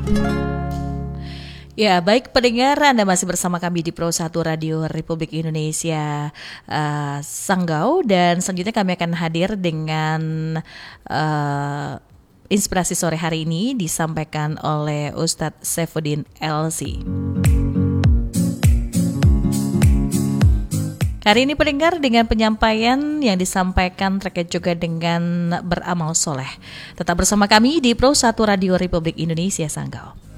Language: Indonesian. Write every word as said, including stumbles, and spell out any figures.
Ya, baik pendengar, Anda masih bersama kami di Pro satu Radio Republik Indonesia uh, Sanggau, dan selanjutnya kami akan hadir dengan uh, inspirasi sore hari ini disampaikan oleh Ustadz Saifuddin L C. Hari ini pendengar dengan penyampaian yang disampaikan terkait juga dengan beramal soleh. Tetap bersama kami di Pro satu Radio Republik Indonesia Sanggau.